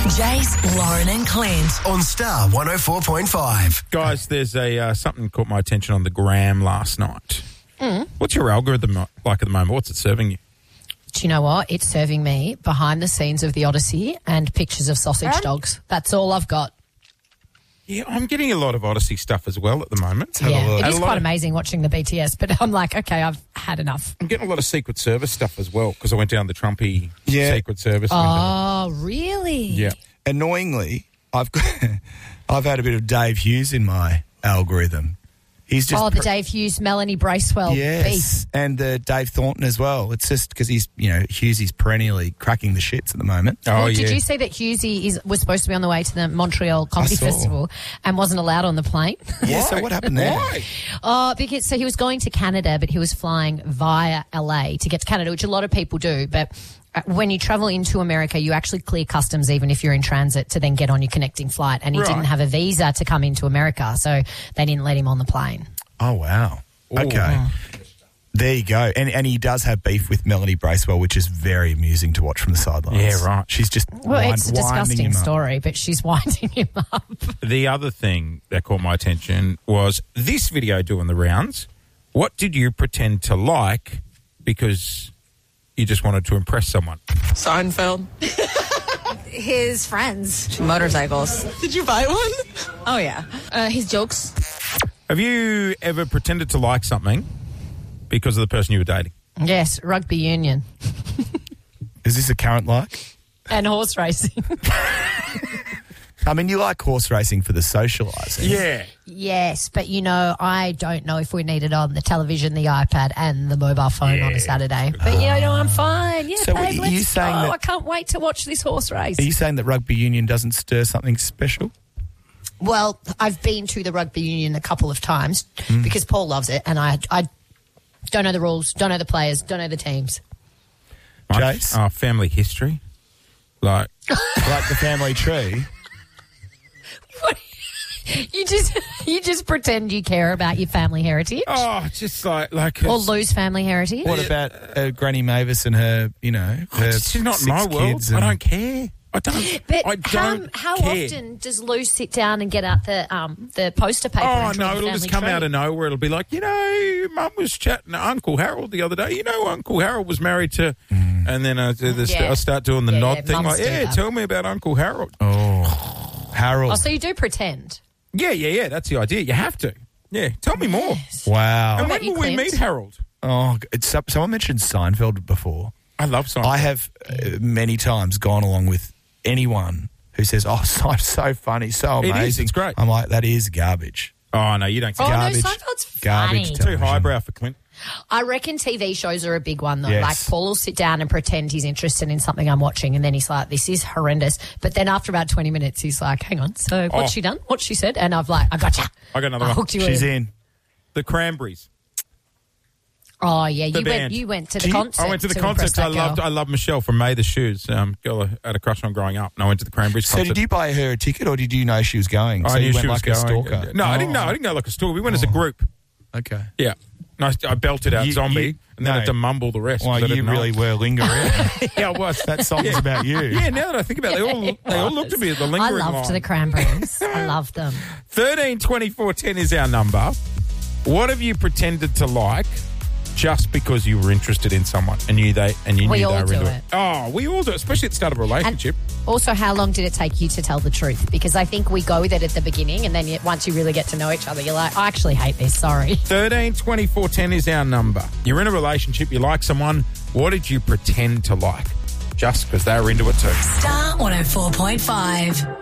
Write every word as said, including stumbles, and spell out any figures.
Jace, Lauren and Clint on Star one oh four point five. Guys, there's a uh, something caught my attention on the gram last night. Mm. What's your algorithm like at the moment? What's it serving you? Do you know what? It's serving me behind the scenes of the Odyssey and pictures of sausage Um, dogs. That's all I've got. Yeah, I'm getting a lot of Odyssey stuff as well at the moment. Yeah, it And is a lot quite of- amazing watching the B T S, but I'm like, okay, I've had enough. I'm getting a lot of Secret Service stuff as well because I went down the Trumpy Yeah. Secret Service window. Oh, really? Yeah. Annoyingly, I've got, I've had a bit of Dave Hughes in my algorithm. He's just Oh, the pr- Dave Hughes, Melanie Bracewell yes, beef. and uh, Dave Thornton as well. It's just because he's, you know, Hughes is perennially cracking the shits at the moment. Oh, Well, yeah. did you see that Hughesy is was supposed to be on the way to the Montreal Comedy saw. Festival and wasn't allowed on the plane? Yeah, so what happened there? Why? Oh, because so he was going to Canada, but he was flying via L A to get to Canada, which a lot of people do. But uh, when you travel into America, you actually clear customs even if you're in transit to then get on your connecting flight. And he Right. didn't have a visa to come into America, so they didn't let him on the plane. Oh, wow. Ooh. Okay. There you go. And and he does have beef with Melanie Bracewell, which is very amusing to watch from the sidelines. Yeah, right. She's just Well, wind- it's a winding disgusting him up. story, but she's winding him up. The other thing that caught my attention was this video doing the rounds. What did you pretend to like because you just wanted to impress someone? Seinfeld. His friends. Motorcycles. Did you buy one? Oh, yeah. Uh, his jokes. Have you ever pretended to like something because of the person you were dating? Yes, rugby union Is this a current like? and horse racing. I mean, you like horse racing for the socialising. Yeah. Yes, but you know, I don't know if we need it on the television, the iPad, and the mobile phone on Yeah. a Saturday. But you know, I'm fine. Yeah, So babe, are let's you saying go. that- I can't wait to watch this horse race. Are you saying that rugby union doesn't stir something special? Well, I've been to the rugby union a couple of times Hmm. because Paul loves it, and I, I don't know the rules, don't know the players, don't know the teams. Jace? Uh, family history. Like, Like the family tree? You just, you just pretend you care about your family heritage, oh, just like, like. or it's- lose family heritage. What about uh, Granny Mavis and her, you know, her It's just not six my world. kids I and- don't care. I don't. But I how, don't how care. often does Lou sit down and get out the um the poster paper? Oh, and draw no, the it'll just family come tree? out of nowhere. It'll be like, you know, Mum was chatting to Uncle Harold the other day. You know, Uncle Harold was married to... And then I, do this, Yeah. I start doing the Yeah, nod yeah, thing. mums Like, do yeah, that. tell me about Uncle Harold. Oh, Harold. Oh, so you do pretend. Yeah, yeah, yeah, that's the idea. You have to. Yeah, tell me more. Wow. And about when you, will we Clint? meet Harold? Oh, it's, someone mentioned Seinfeld before. I love Seinfeld. I have uh, many times gone along with anyone who says, oh, so, so funny, so It is, amazing. it's great. I'm like, that is garbage. Oh, no, you don't Oh, care. Garbage. no, Seinfeld's Garbage funny. to- Too highbrow for Clint. I reckon T V shows are a big one, though. Yes. Like, Paul will sit down and pretend he's interested in something I'm watching, and then he's like, this is horrendous. But then after about twenty minutes, he's like, hang on, so what's Oh. she done? What's she said? And I've like, I gotcha. I got another I one. hooked you She's in. in. The Cranberries. Oh, yeah, The you band. went You went to the Gee, concert. I went to the impress concert. I that loved girl. I loved Michelle from May the Shoes. Um, girl I had a crush on growing up. And I went to the Cranberries So concert. did you buy her a ticket or did you know she was going? I so knew you went she was like a going. stalker? No, I didn't know. Oh, I didn't go like a stalker. We went as a group. Okay. Yeah. And I, I belted out You- Zombie, you- and then I no. had to mumble the rest. 'cause Well, I you didn't know. really were lingering. Yeah, I was. That song's Yeah. about you. Yeah, now that I think about it, they all, they all looked at me at the I lingering loved line. the Cranberries. I loved them. thirteen twenty-four ten is our number. What have you pretended to like just because you were interested in someone and knew they and you We knew all they were do into it. it? Oh, we all do, it, especially at the start of a And relationship. also, how long did it take you to tell the truth? Because I think we go with it at the beginning, and then you, once you really get to know each other, you're like, I actually hate this, sorry. thirteen twenty-four ten is our number. You're in a relationship, you like someone. What did you pretend to like just because they were into it too? Star one oh four point five.